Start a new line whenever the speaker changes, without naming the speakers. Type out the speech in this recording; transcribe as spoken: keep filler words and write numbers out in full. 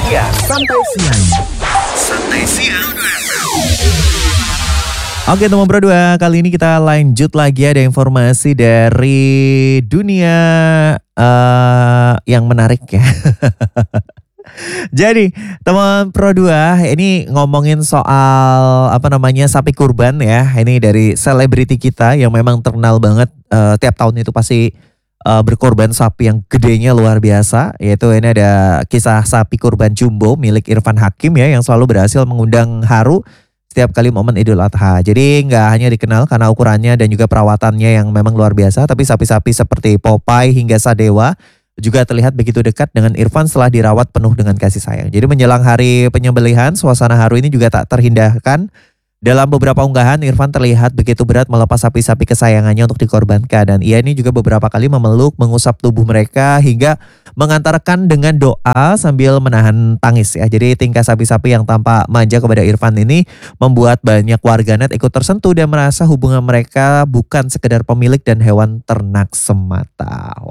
Ya, santai siang. Santai siang. Oke teman Pro dua, kali ini kita lanjut lagi ada informasi dari dunia uh, yang menarik ya. Jadi teman Pro dua ini ngomongin soal apa namanya sapi kurban ya. Ini dari selebriti kita yang memang terkenal banget, uh, tiap tahun itu pasti uh, berkorban sapi yang gedenya luar biasa. Yaitu ini ada kisah sapi kurban jumbo milik Irfan Hakim ya, yang selalu berhasil mengundang haru setiap kali momen Idul Adha. Jadi nggak hanya dikenal karena ukurannya dan juga perawatannya yang memang luar biasa, tapi sapi-sapi seperti Popeye hingga Sadewa juga terlihat begitu dekat dengan Irfan setelah dirawat penuh dengan kasih sayang. Jadi menjelang hari penyembelihan, suasana haru ini juga tak terhindarkan. Dalam beberapa unggahan, Irfan terlihat begitu berat melepas sapi-sapi kesayangannya untuk dikorbankan. Dan ia ini juga beberapa kali memeluk, mengusap tubuh mereka hingga mengantarkan dengan doa sambil menahan tangis ya. Jadi tingkah sapi-sapi yang tampak manja kepada Irfan ini membuat banyak warganet ikut tersentuh dan merasa hubungan mereka bukan sekedar pemilik dan hewan ternak semata.